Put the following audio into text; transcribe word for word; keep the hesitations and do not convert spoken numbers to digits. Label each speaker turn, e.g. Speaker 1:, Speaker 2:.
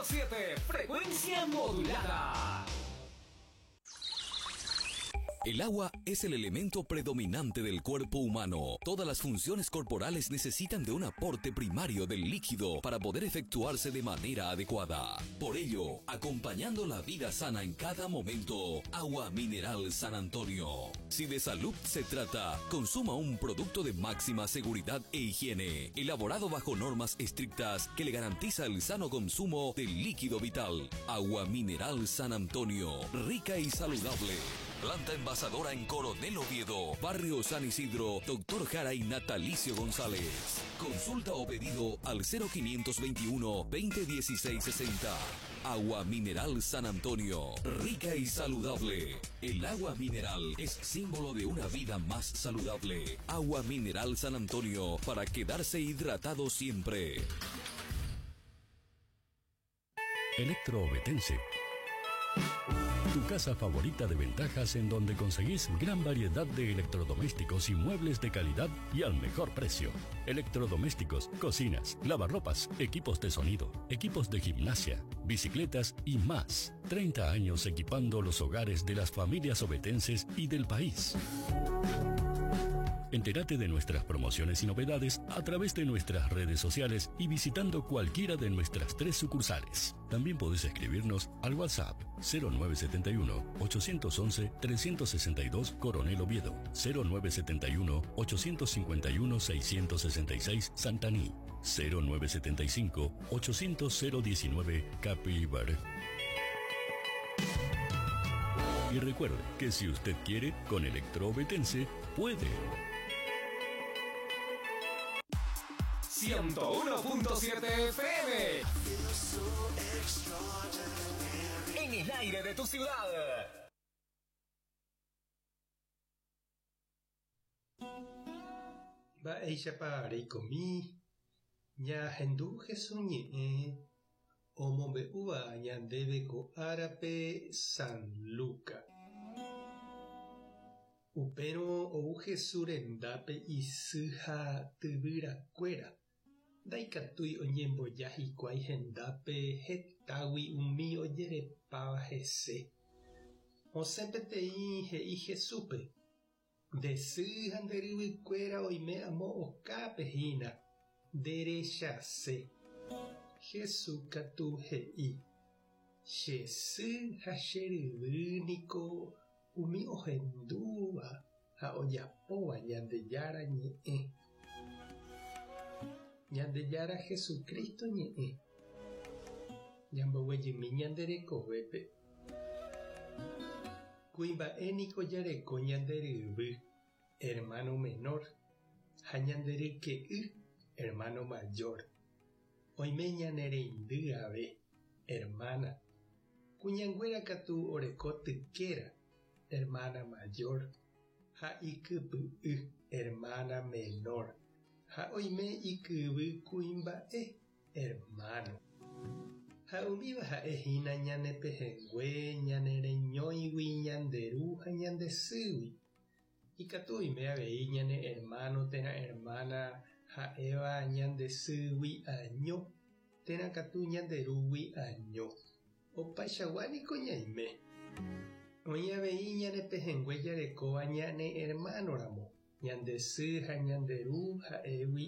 Speaker 1: siete, frecuencia modulada.
Speaker 2: El agua es el elemento predominante del cuerpo humano. Todas las funciones corporales necesitan de un aporte primario del líquido para poder efectuarse de manera adecuada. Por ello, acompañando la vida sana en cada momento, Agua Mineral San Antonio. Si de salud se trata, consuma un producto de máxima seguridad e higiene, elaborado bajo normas estrictas que le garantiza el sano consumo del líquido vital. Agua Mineral San Antonio, rica y saludable. Planta envasadora en Coronel Oviedo, Barrio San Isidro, Doctor Jara y Natalicio González. Consulta o pedido al cero quinientos veintiuno, veinte dieciséis sesenta. Agua Mineral San Antonio, rica y saludable. El agua mineral es símbolo de una vida más saludable. Agua Mineral San Antonio, para quedarse hidratado siempre.
Speaker 3: Electroovetense. Tu casa favorita de ventajas en donde conseguís gran variedad de electrodomésticos y muebles de calidad y al mejor precio. Electrodomésticos, cocinas, lavarropas, equipos de sonido, equipos de gimnasia, bicicletas y más. treinta años equipando los hogares de las familias ovetenses y del país. Entérate de nuestras promociones y novedades a través de nuestras redes sociales y visitando cualquiera de nuestras tres sucursales. También podés escribirnos al WhatsApp cero nueve siete uno, ocho once, tres seis dos Coronel Oviedo, cero nueve siete uno, ocho cinco uno, seis seis seis Santaní, cero nueve siete cinco, ochocientos, cero diecinueve Capilbar. Y recuerde que si usted quiere, con Electroovetense puede.
Speaker 1: ciento uno punto siete F M. En el aire de tu ciudad.
Speaker 4: Ba eisha pare komi. Nya hendu jesuñe. Omombe uva nya debe ko arape San Luca. Upero ou jesurendape isuha tubira cuera. Daikatui oñemboja hikuái hendápe hetágui umi ojerepáva hese. Osẽ peteĩ he'i Jesúpe. Ndesy ha nderyvykuéra oime amo okápehína nderechase. Jesús katu he'i. Chesy ha cheryvýniko umi ohendúva ha ojapóva Ñandejára ñe'ẽ. Ñandejára Jesucristo ñe'ẽ. Ñamboguejymi ñanderekovépe. Kuimba'éniko jareko ñanderyvy, hermano menor, ha ñandereke'y, hermano mayor. Oime ñanereindy ave, hermana. Kuñanguéra katu oreko tykéra, hermana mayor. Ha ikypy'y, hermana menor. Ha oime ikyvy kuimba'e, hermano. Ha umíva ha'ehína ñanepehengue, ñanereñóigui, ñanderu ha ñandesýgui. Ikatu oime avei ñane hermano térã hermana ha'éva ñandesýgui año, térã katu ñanderúgui año. Opaichaguániko ñaime. Oĩ avei ñanepehengue jarekóva ñane hermanoramo. Ñandesy ha ñanderu ha'égui